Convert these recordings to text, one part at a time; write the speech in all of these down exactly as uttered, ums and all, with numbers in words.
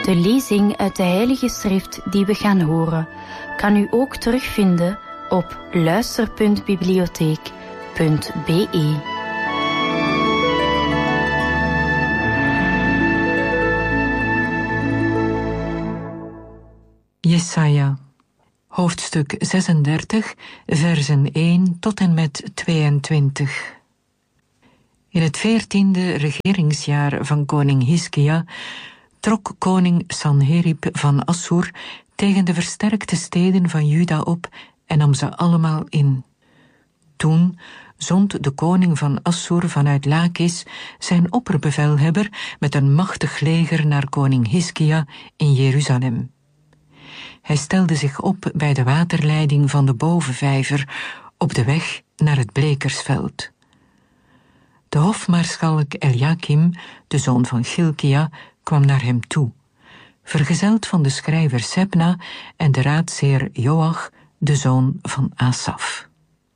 De lezing uit de Heilige Schrift die we gaan horen, kan u ook terugvinden op luister punt bibliotheek punt be. Jesaja, hoofdstuk zesendertig, versen één tot en met tweeëntwintig. In het veertiende regeringsjaar van koning Hiskia trok koning Sanherib van Assur tegen de versterkte steden van Juda op en nam ze allemaal in. Toen zond de koning van Assur vanuit Lakis zijn opperbevelhebber met een machtig leger naar koning Hiskia in Jeruzalem. Hij stelde zich op bij de waterleiding van de bovenvijver op de weg naar het Blekersveld. De hofmaarschalk Eliakim, de zoon van Gilkia, kwam naar hem toe, vergezeld van de schrijver Sebna en de raadsheer Joach, de zoon van Asaf.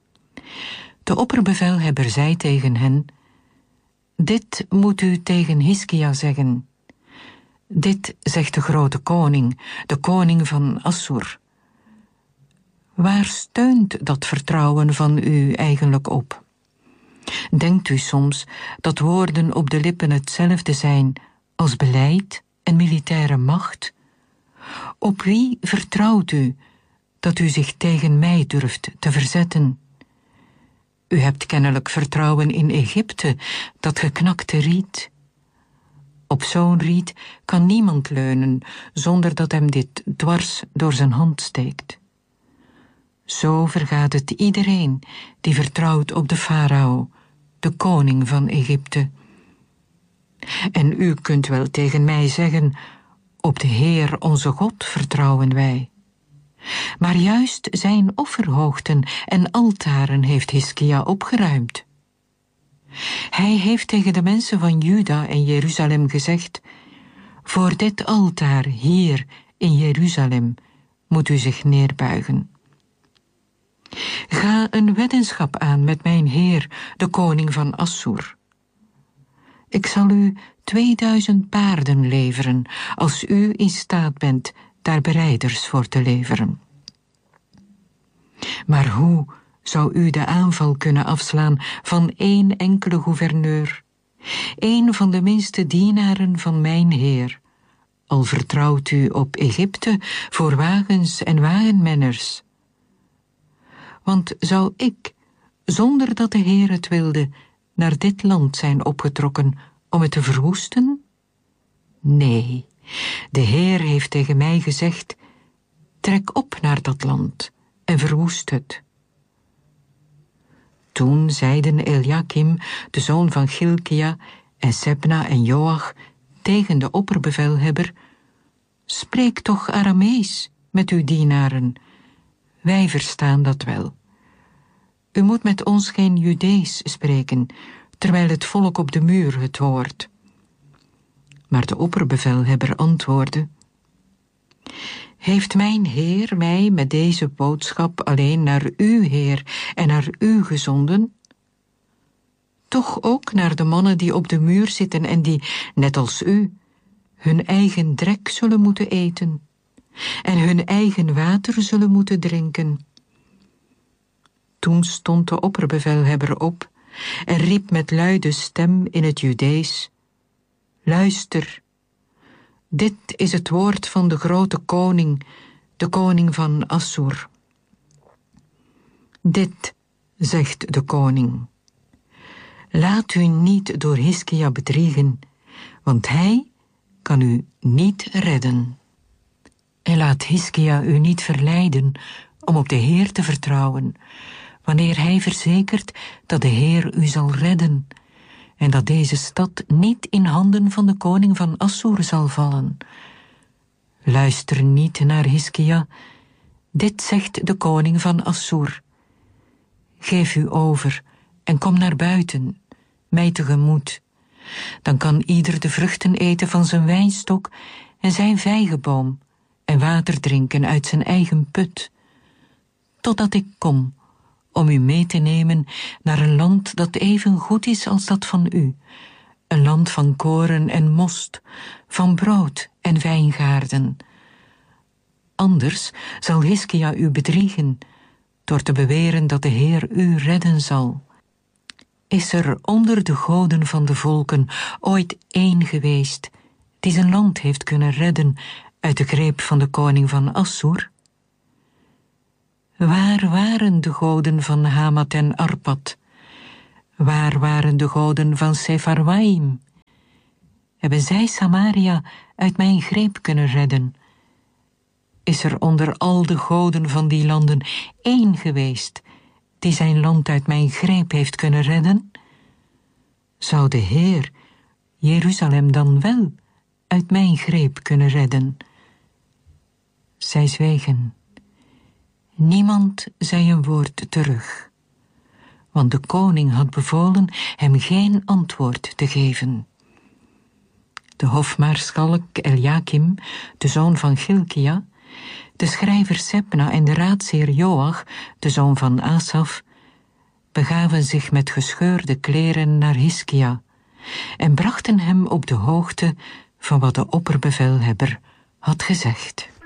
De opperbevelhebber zei tegen hen: dit moet u tegen Hiskia zeggen. Dit zegt de grote koning, de koning van Assur. Waar steunt dat vertrouwen van u eigenlijk op? Denkt u soms dat woorden op de lippen hetzelfde zijn als beleid en militaire macht? Op wie vertrouwt u dat u zich tegen mij durft te verzetten? U hebt kennelijk vertrouwen in Egypte, dat geknakte riet. Op zo'n riet kan niemand leunen zonder dat hem dit dwars door zijn hand steekt. Zo vergaat het iedereen die vertrouwt op de farao, de koning van Egypte. En u kunt wel tegen mij zeggen: op de Heer onze God vertrouwen wij. Maar juist zijn offerhoogten en altaren heeft Hiskia opgeruimd. Hij heeft tegen de mensen van Juda en Jeruzalem gezegd: voor dit altaar hier in Jeruzalem moet u zich neerbuigen. Ga een weddenschap aan met mijn heer, de koning van Assur. Ik zal u tweeduizend paarden leveren, als u in staat bent daar berijders voor te leveren. Maar hoe zou u de aanval kunnen afslaan van één enkele gouverneur, één van de minste dienaren van mijn heer, al vertrouwt u op Egypte voor wagens en wagenmenners? Want zou ik, zonder dat de Heer het wilde, naar dit land zijn opgetrokken om het te verwoesten? Nee, de Heer heeft tegen mij gezegd: trek op naar dat land en verwoest het. Toen zeiden Eliakim, de zoon van Gilkia, en Sebna en Joach tegen de opperbevelhebber: spreek toch Aramees met uw dienaren. Wij verstaan dat wel. U moet met ons geen Judees spreken, terwijl het volk op de muur het hoort. Maar de opperbevelhebber antwoordde: heeft mijn heer mij met deze boodschap alleen naar uw heer en naar u gezonden? Toch ook naar de mannen die op de muur zitten en die, net als u, hun eigen drek zullen moeten eten en hun eigen water zullen moeten drinken. Toen stond de opperbevelhebber op en riep met luide stem in het Judees: luister, dit is het woord van de grote koning, de koning van Assur. Dit zegt de koning: laat u niet door Hiskia bedriegen, want hij kan u niet redden. En laat Hiskia u niet verleiden om op de Heer te vertrouwen, wanneer hij verzekert dat de Heer u zal redden en dat deze stad niet in handen van de koning van Assur zal vallen. Luister niet naar Hiskia, dit zegt de koning van Assur: geef u over en kom naar buiten, mij tegemoet. Dan kan ieder de vruchten eten van zijn wijnstok en zijn vijgenboom en water drinken uit zijn eigen put, totdat ik kom om u mee te nemen naar een land dat even goed is als dat van u, een land van koren en most, van brood en wijngaarden. Anders zal Hiskia u bedriegen, door te beweren dat de Heer u redden zal. Is er onder de goden van de volken ooit één geweest, die zijn land heeft kunnen redden uit de greep van de koning van Assur? Waar waren de goden van Hamat en Arpad? Waar waren de goden van Sepharwaim? Hebben zij Samaria uit mijn greep kunnen redden? Is er onder al de goden van die landen één geweest, die zijn land uit mijn greep heeft kunnen redden? Zou de Heer Jeruzalem dan wel uit mijn greep kunnen redden? Zij zwegen. Niemand zei een woord terug, want de koning had bevolen hem geen antwoord te geven. De hofmaarschalk Eliakim, de zoon van Gilkia, de schrijver Sebna en de raadsheer Joach, de zoon van Asaf, begaven zich met gescheurde kleren naar Hiskia en brachten hem op de hoogte van wat de opperbevelhebber had gezegd.